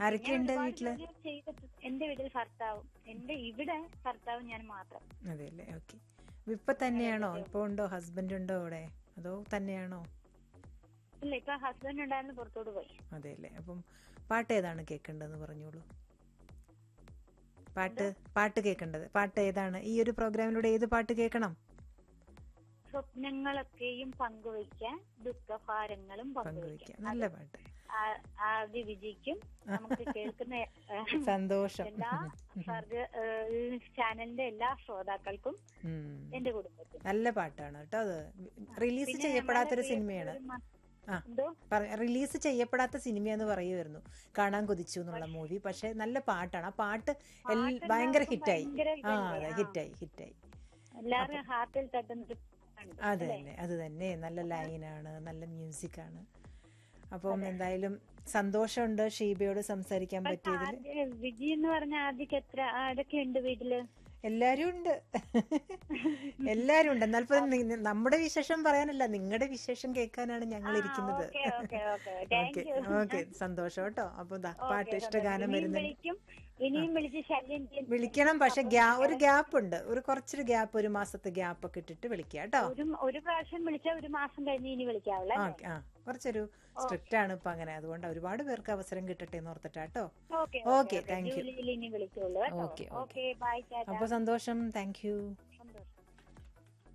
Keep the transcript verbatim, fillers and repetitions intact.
ആരൊക്കെയുണ്ട് വീട്ടില്? എന്റെ വീട്ടിൽ ഭർത്താവും, എന്റെ ഇവിടെ ഭർത്താവും ഞാൻ മാത്രം. അതെല്ലേ, ഓക്കെ. ഇപ്പൊ തന്നെയാണോ, ഇപ്പൊ ഉണ്ടോ, ഹസ്ബൻഡ് ഉണ്ടോ അവിടെ, അതോ തന്നെയാണോ? ഇല്ല, ഇപ്പൊ ഹസ്ബൻഡ് ഉണ്ടായിരുന്നു, പുറത്തോട്ട് പോയി. അതെല്ലേ. അപ്പം പാട്ട് ഏതാണ് കേൾക്കേണ്ടതെന്ന് പറഞ്ഞോളൂ. പാട്ട് പാട്ട് കേൾക്കേണ്ടത് പാട്ട് ഏതാണ്? ഈ ഒരു പ്രോഗ്രാമിലൂടെ ഏത് പാട്ട് കേൾക്കണം? സ്വപ്നങ്ങളൊക്കെയും പങ്കുവയ്ക്കാൻ, ദുഃഖഭാരങ്ങളും പങ്കുവയ്ക്കാൻ. നല്ല പാട്ട്. ആദ്യ വിജയിക്കും നമുക്ക് കേൾക്കുന്ന സന്തോഷം. എല്ലാ ചാനലിന്റെ എല്ലാ ശ്രോതാക്കൾക്കും എന്റെ കുടുംബത്തിനും നല്ല പാട്ടാണ് കേട്ടോ. അത് റിലീസ് ചെയ്യപ്പെടാത്തൊരു സിനിമയാണ്. ആ, റിലീസ് ചെയ്യപ്പെടാത്ത സിനിമയെന്ന് പറയുമായിരുന്നു കാണാൻ കൊതിച്ചു എന്നുള്ള മൂവി. പക്ഷെ നല്ല പാട്ടാണ്. ആ പാട്ട് ഭയങ്കര ഹിറ്റായി. ആ അതെ, ഹിറ്റായി ഹിറ്റായി എല്ലാവരും ഹാർട്ടിൽ തട്ടുന്ന. അത് തന്നെ, അത് തന്നെ. നല്ല ലൈനാണ്, നല്ല മ്യൂസിക് ആണ്. അപ്പം എന്തായാലും സന്തോഷമുണ്ട് ഷീബയോട് സംസാരിക്കാൻ പറ്റിയതിൽ. വിജി എന്ന് പറഞ്ഞ ആദ്യക്ക് എത്ര ആരൊക്കെ ഉണ്ട് വീട്ടില്? എല്ലാരും ഉണ്ട്, എല്ലാരും ഉണ്ട്. എന്നാൽ പോലും നമ്മുടെ വിശേഷം പറയാനല്ല, നിങ്ങളുടെ വിശേഷം കേൾക്കാനാണ് ഞങ്ങൾ ഇരിക്കുന്നത്. ഓക്കെ ഓക്കെ, സന്തോഷം കേട്ടോ. അപ്പൊ പാട്ട് ഇഷ്ടഗാനം വരുന്നുണ്ട്. വിളിക്കണം, പക്ഷെ ഒരു ഗ്യാപ്പ് ഉണ്ട്, ഒരു കുറച്ചൊരു ഗ്യാപ്പ്, ഒരു മാസത്തെ ഗ്യാപ്പ് ഒക്കെ ഇട്ടിട്ട് വിളിക്കാം കേട്ടോ. ഒരു പ്രാവശ്യം വിളിച്ചാൽ ഒരു മാസം കഴിഞ്ഞ് ഇനി വിളിക്കാവല്ലോ. ആ, കുറച്ചൊരു സ്ട്രിക്റ്റ് ആണ് ഇപ്പൊ അങ്ങനെ. അതുകൊണ്ട് ഒരുപാട് പേർക്ക് അവസരം കിട്ടട്ടെ എന്ന് ഓർത്തിട്ടാട്ടോ. Okay, thank you. Okay okay, അപ്പൊ സന്തോഷം, താങ്ക് യു.